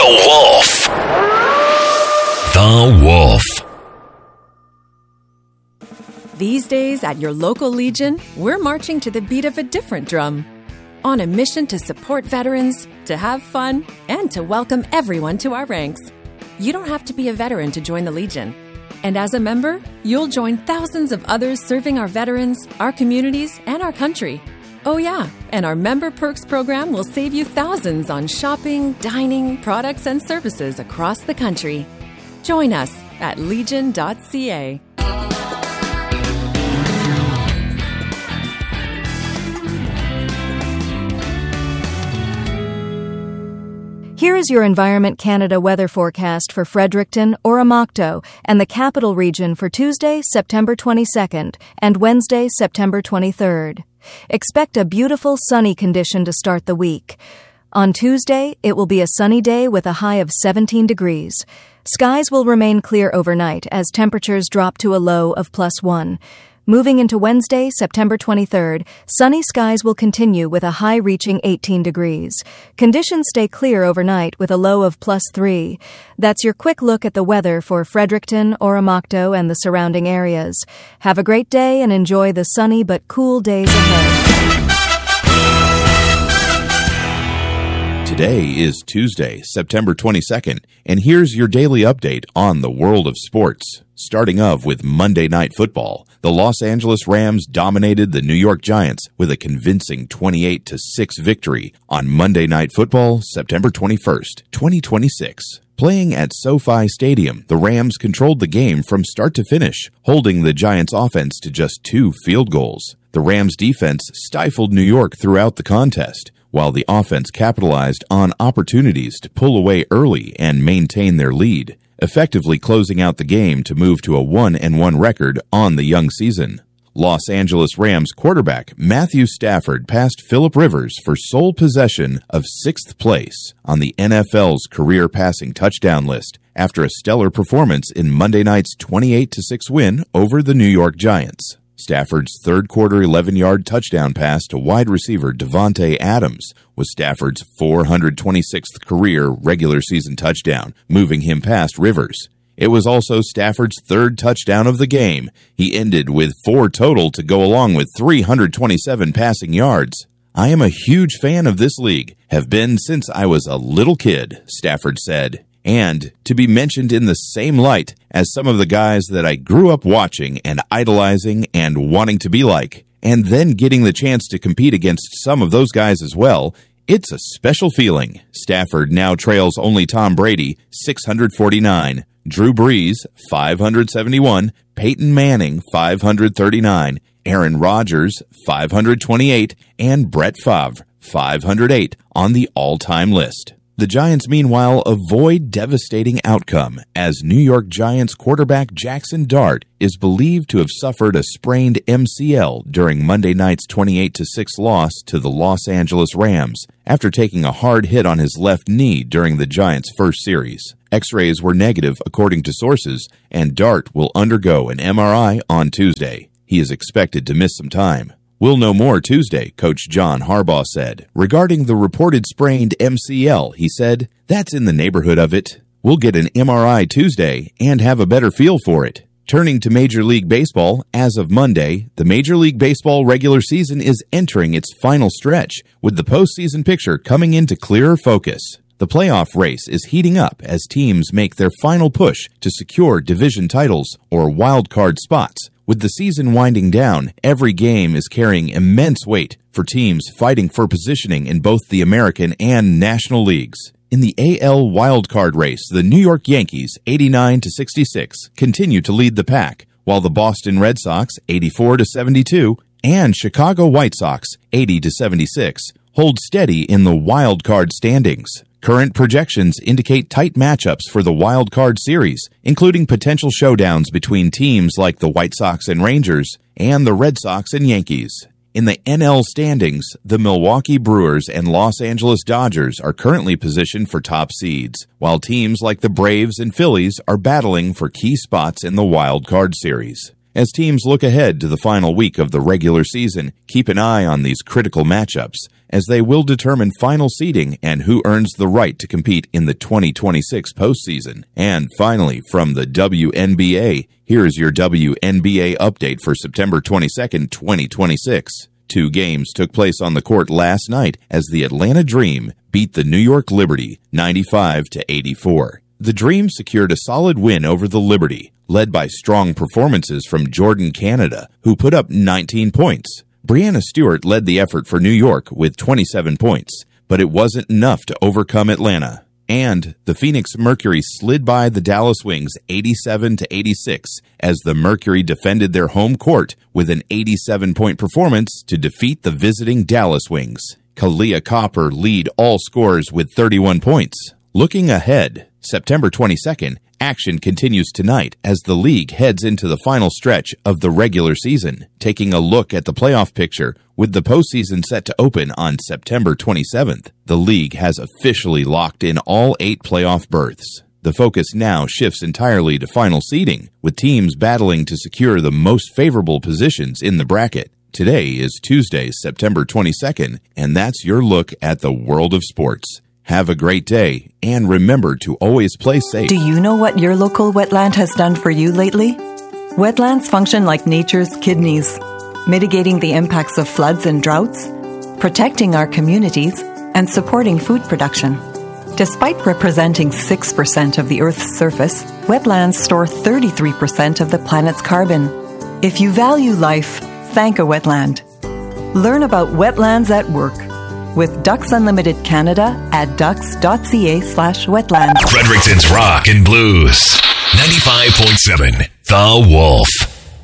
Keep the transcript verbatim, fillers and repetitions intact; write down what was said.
The Wolf. The Wolf. These days at your local Legion, we're marching to the beat of a different drum. On a mission to support veterans, to have fun, and to welcome everyone to our ranks. You don't have to be a veteran to join the Legion. And as a member, you'll join thousands of others serving our veterans, our communities, and our country. Oh yeah, and our Member Perks program will save you thousands on shopping, dining, products, and services across the country. Join us at legion dot c a. Here is your Environment Canada weather forecast for Fredericton, Oromocto, and the Capital Region for Tuesday, September twenty-second, and Wednesday, September twenty-third. Expect a beautiful sunny condition to start the week. On Tuesday, it will be a sunny day with a high of seventeen degrees. Skies will remain clear overnight as temperatures drop to a low of plus one. Moving into Wednesday, September twenty-third, sunny skies will continue with a high reaching eighteen degrees. Conditions stay clear overnight with a low of plus three. That's your quick look at the weather for Fredericton, Oromocto, and the surrounding areas. Have a great day and enjoy the sunny but cool days ahead. Today is Tuesday, September twenty-second, and here's your daily update on the world of sports. Starting off with Monday Night Football, the Los Angeles Rams dominated the New York Giants with a convincing twenty-eight to six victory on Monday Night Football, September twenty-first, twenty twenty-six. Playing at SoFi Stadium, the Rams controlled the game from start to finish, holding the Giants' offense to just two field goals. The Rams' defense stifled New York throughout the contest, while the offense capitalized on opportunities to pull away early and maintain their lead, effectively closing out the game to move to a one and one record on the young season. Los Angeles Rams quarterback Matthew Stafford passed Phillip Rivers for sole possession of sixth place on the N F L's career passing touchdown list after a stellar performance in Monday night's twenty-eight to six win over the New York Giants. Stafford's third-quarter eleven-yard touchdown pass to wide receiver Davante Adams was Stafford's four hundred twenty-sixth career regular season touchdown, moving him past Rivers. It was also Stafford's third touchdown of the game. He ended with four total to go along with three hundred twenty-seven passing yards. "I am a huge fan of this league, have been since I was a little kid," Stafford said. And to be mentioned in the same light as some of the guys that I grew up watching and idolizing and wanting to be like, and then getting the chance to compete against some of those guys as well, it's a special feeling. Stafford now trails only Tom Brady, six hundred forty-nine, Drew Brees, five hundred seventy-one, Peyton Manning, five hundred thirty-nine, Aaron Rodgers, five hundred twenty-eight, and Brett Favre, five hundred eight on the all-time list. The Giants, meanwhile, avoid devastating outcome as New York Giants quarterback Jackson Dart is believed to have suffered a sprained M C L during Monday night's twenty-eight to six loss to the Los Angeles Rams after taking a hard hit on his left knee during the Giants' first series. X-rays were negative according to sources, and Dart will undergo an M R I on Tuesday. He is expected to miss some time. "We'll know more Tuesday," Coach John Harbaugh said. Regarding the reported sprained M C L, he said, "That's in the neighborhood of it. We'll get an M R I Tuesday and have a better feel for it." Turning to Major League Baseball, as of Monday, the Major League Baseball regular season is entering its final stretch, with the postseason picture coming into clearer focus. The playoff race is heating up as teams make their final push to secure division titles or wild card spots. With the season winding down, every game is carrying immense weight for teams fighting for positioning in both the American and National Leagues. In the A L wildcard race, the New York Yankees, eighty-nine to sixty-six, continue to lead the pack, while the Boston Red Sox, eighty-four to seventy-two, and Chicago White Sox, eighty to seventy-six, hold steady in the wildcard standings. Current projections indicate tight matchups for the wild card series, including potential showdowns between teams like the White Sox and Rangers and the Red Sox and Yankees. In the N L standings, the Milwaukee Brewers and Los Angeles Dodgers are currently positioned for top seeds, while teams like the Braves and Phillies are battling for key spots in the wild card series. As teams look ahead to the final week of the regular season, keep an eye on these critical matchups, as they will determine final seeding and who earns the right to compete in the twenty twenty-six postseason. And finally, from the W N B A, here's your W N B A update for September twenty-second, twenty twenty-six. Two games took place on the court last night as the Atlanta Dream beat the New York Liberty ninety-five to eighty-four. The Dream secured a solid win over the Liberty, led by strong performances from Jordan Canada, who put up nineteen points. Breanna Stewart led the effort for New York with twenty-seven points, but it wasn't enough to overcome Atlanta. And the Phoenix Mercury slid by the Dallas Wings eighty-seven to eighty-six as the Mercury defended their home court with an eighty-seven point performance to defeat the visiting Dallas Wings. Kalia Copper lead all scorers with thirty-one points. Looking ahead, September twenty-second, action continues tonight as the league heads into the final stretch of the regular season, taking a look at the playoff picture. With the postseason set to open on September twenty-seventh, the league has officially locked in all eight playoff berths. The focus now shifts entirely to final seeding, with teams battling to secure the most favorable positions in the bracket. Today is Tuesday, September twenty-second, and that's your look at the world of sports. Have a great day, and remember to always play safe. Do you know what your local wetland has done for you lately? Wetlands function like nature's kidneys, mitigating the impacts of floods and droughts, protecting our communities, and supporting food production. Despite representing six percent of the Earth's surface, wetlands store thirty-three percent of the planet's carbon. If you value life, thank a wetland. Learn about wetlands at work with Ducks Unlimited Canada at ducks.ca slash wetlands. Fredericton's Rock and Blues. ninety-five point seven The Wolf.